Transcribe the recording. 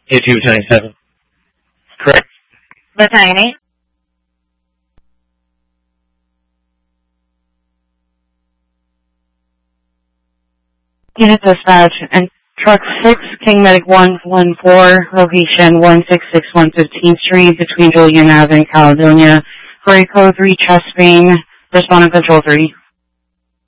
Battalion 7. Correct. Battalion 8. Unit dispatch and truck 6, King Medic 114, location 1661 15th Street between Julian Ave and Caledonia. For a code 3 chest pain, responding control 3.